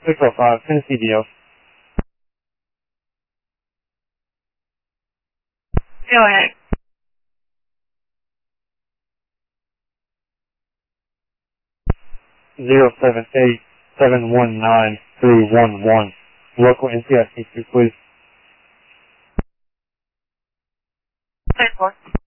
605, Tennessee DL. Go ahead. 078-719-311. Local NCIC, please. 34.